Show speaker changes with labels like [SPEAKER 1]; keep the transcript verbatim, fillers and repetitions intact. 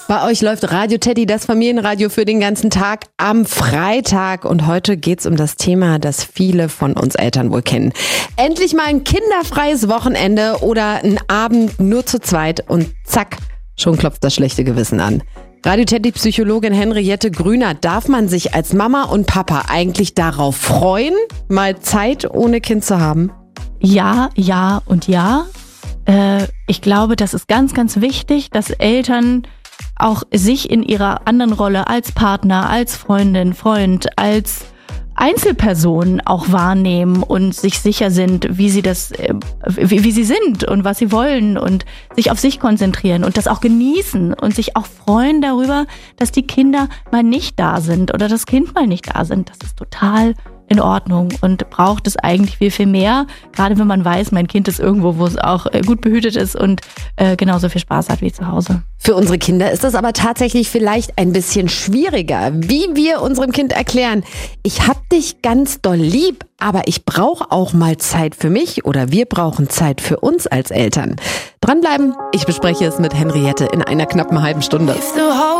[SPEAKER 1] Bei euch läuft Radio Teddy, das Familienradio für den ganzen Tag am Freitag. Und heute geht's um das Thema, das viele von uns Eltern wohl kennen. Endlich mal ein kinderfreies Wochenende oder ein Abend nur zu zweit und zack, schon klopft das schlechte Gewissen an. Radio Teddy-Psychologin Henriette Grüner, darf man sich als Mama und Papa eigentlich darauf freuen, mal Zeit ohne Kind zu haben?
[SPEAKER 2] Ja, ja und ja. Äh, ich glaube, das ist ganz, ganz wichtig, dass Eltern auch sich in ihrer anderen Rolle als Partner, als Freundin, Freund, als Einzelperson auch wahrnehmen und sich sicher sind, wie sie das, wie, wie sie sind und was sie wollen und sich auf sich konzentrieren und das auch genießen und sich auch freuen darüber, dass die Kinder mal nicht da sind oder das Kind mal nicht da sind. Das ist total in Ordnung und braucht es eigentlich viel, viel mehr, gerade wenn man weiß, mein Kind ist irgendwo, wo es auch gut behütet ist und äh, genauso viel Spaß hat wie zu Hause.
[SPEAKER 1] Für unsere Kinder ist das aber tatsächlich vielleicht ein bisschen schwieriger, wie wir unserem Kind erklären, ich hab dich ganz doll lieb, aber ich brauche auch mal Zeit für mich oder wir brauchen Zeit für uns als Eltern. Dranbleiben, ich bespreche es mit Henriette in einer knappen halben Stunde.